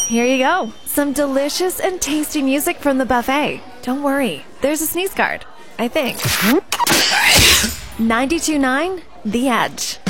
here you go. Some delicious and tasty music from the buffet. Don't worry, there's a sneeze guard, I think. 92.9 The Edge.